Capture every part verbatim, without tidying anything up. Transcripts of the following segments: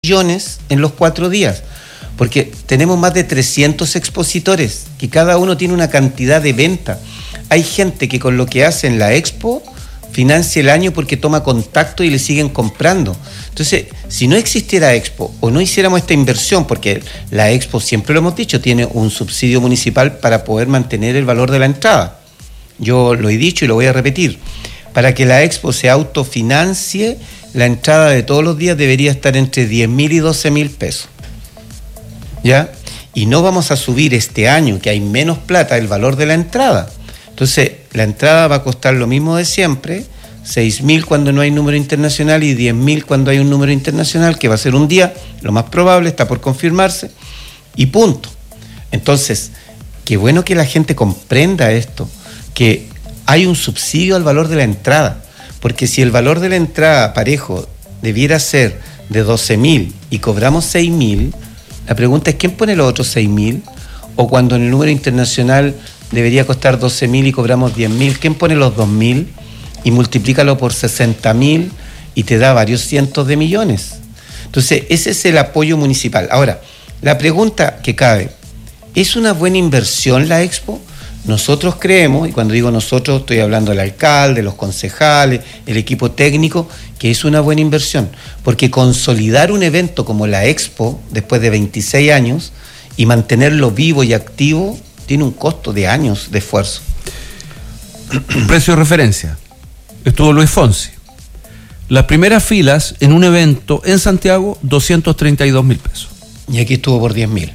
millones en los cuatro días, porque tenemos más de trescientos expositores, que cada uno tiene una cantidad de venta. Hay gente que con lo que hace en la expo financia el año porque toma contacto y le siguen comprando. Entonces, si no existiera expo o no hiciéramos esta inversión, porque la expo, siempre lo hemos dicho, tiene un subsidio municipal para poder mantener el valor de la entrada. Yo lo he dicho y lo voy a repetir. Para que la expo se autofinancie, la entrada de todos los días debería estar entre diez mil y doce mil pesos. ¿Ya? Y no vamos a subir este año, que hay menos plata, el valor de la entrada. Entonces, la entrada va a costar lo mismo de siempre, seis mil cuando no hay número internacional y diez mil cuando hay un número internacional, que va a ser un día, lo más probable, está por confirmarse, y punto. Entonces, qué bueno que la gente comprenda esto, que hay un subsidio al valor de la entrada, porque si el valor de la entrada parejo debiera ser de doce mil y cobramos seis mil, la pregunta es ¿quién pone los otros seis mil? O cuando en el número internacional debería costar doce mil y cobramos diez mil, ¿quién pone los dos mil? Y multiplícalo por sesenta mil y te da varios cientos de millones. Entonces, ese es el apoyo municipal. Ahora, la pregunta que cabe, ¿es una buena inversión la expo? Nosotros creemos, y cuando digo nosotros estoy hablando del alcalde, los concejales, el equipo técnico, que es una buena inversión, porque consolidar un evento como la expo después de veintiséis años y mantenerlo vivo y activo tiene un costo de años de esfuerzo. Precio de referencia. Estuvo Luis Fonsi. Las primeras filas en un evento en Santiago, doscientos treinta y dos mil pesos. Y aquí estuvo por diez mil.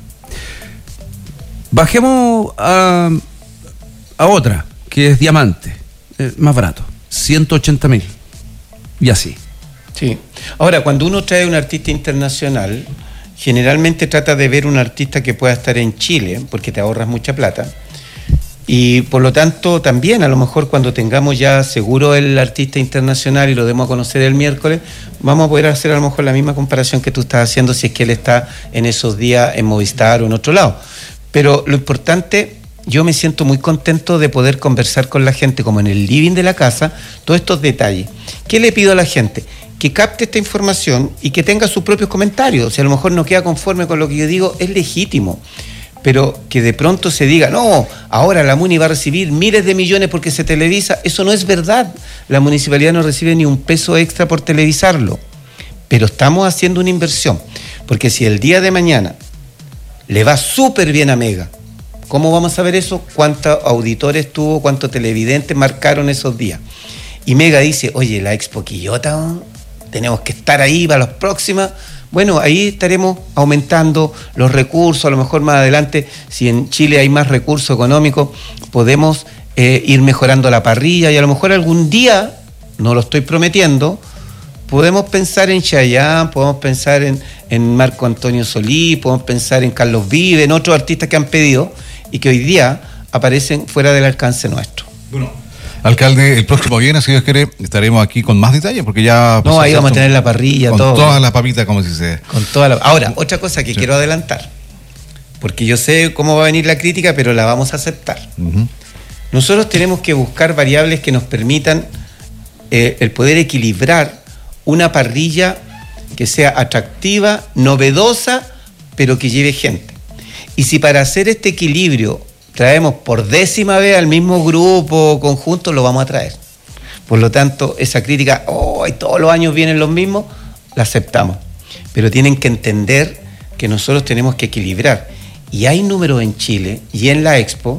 Bajemos a, a otra, que es Diamante, eh, más barato, ciento ochenta mil. Y así. Sí. Ahora, cuando uno trae un artista internacional, generalmente trata de ver un artista que pueda estar en Chile, porque te ahorras mucha plata. Y por lo tanto, también a lo mejor cuando tengamos ya seguro el artista internacional y lo demos a conocer el miércoles, vamos a poder hacer a lo mejor la misma comparación que tú estás haciendo si es que él está en esos días en Movistar o en otro lado. Pero lo importante, yo me siento muy contento de poder conversar con la gente, como en el living de la casa, todos estos detalles. ¿Qué le pido a la gente? Que capte esta información y que tenga sus propios comentarios. Si a lo mejor no queda conforme con lo que yo digo, es legítimo. Pero que de pronto se diga, no, ahora la Muni va a recibir miles de millones porque se televisa, eso no es verdad. La municipalidad no recibe ni un peso extra por televisarlo. Pero estamos haciendo una inversión. Porque si el día de mañana le va súper bien a Mega, ¿cómo vamos a saber eso? ¿Cuántos auditores tuvo? ¿Cuántos televidentes marcaron esos días? Y Mega dice, oye, la Expo Quillota, tenemos que estar ahí para las próximas. Bueno, ahí estaremos aumentando los recursos, a lo mejor más adelante, si en Chile hay más recursos económicos, podemos eh, ir mejorando la parrilla y a lo mejor algún día, no lo estoy prometiendo, podemos pensar en Chayanne, podemos pensar en, en Marco Antonio Solís, podemos pensar en Carlos Vive, en otros artistas que han pedido y que hoy día aparecen fuera del alcance nuestro. Bueno, alcalde, el próximo viernes, si Dios quiere, estaremos aquí con más detalles, porque ya... No, ahí vamos a tener la parrilla, con todo. Con todas las papitas, como se dice. Con toda la... Ahora, otra cosa que sí quiero adelantar, porque yo sé cómo va a venir la crítica, pero la vamos a aceptar. Uh-huh. Nosotros tenemos que buscar variables que nos permitan eh, el poder equilibrar una parrilla que sea atractiva, novedosa, pero que lleve gente. Y si para hacer este equilibrio traemos por décima vez al mismo grupo conjunto, lo vamos a traer. Por lo tanto, esa crítica, oh, y todos los años vienen los mismos, la aceptamos. Pero tienen que entender que nosotros tenemos que equilibrar. Y hay números en Chile y en la Expo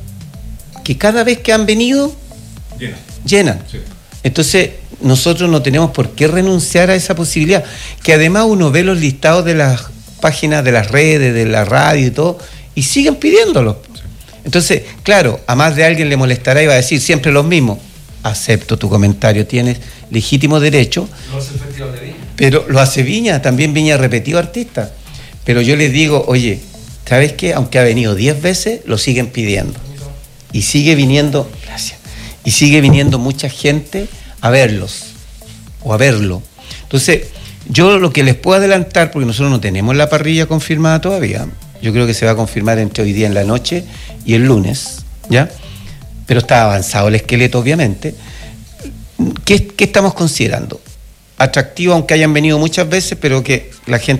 que cada vez que han venido, llenan. llenan. Sí. Entonces, nosotros no tenemos por qué renunciar a esa posibilidad. Que además uno ve los listados de las páginas de las redes, de la radio y todo, y siguen pidiéndolo. Entonces, claro, a más de alguien le molestará y va a decir siempre los mismos. Acepto tu comentario, tienes legítimo derecho. Lo hace el Festival de Viña. Pero lo hace Viña, también Viña ha repetido artistas. Pero yo les digo, oye, ¿sabes qué? Aunque ha venido diez veces, lo siguen pidiendo. Y sigue viniendo, gracias, y sigue viniendo mucha gente a verlos, o a verlo. Entonces, yo lo que les puedo adelantar, porque nosotros no tenemos la parrilla confirmada todavía, yo creo que se va a confirmar entre hoy día en la noche y el lunes, ¿ya? Pero está avanzado el esqueleto, obviamente. ¿Qué, qué estamos considerando? Atractivo, aunque hayan venido muchas veces, pero que la gente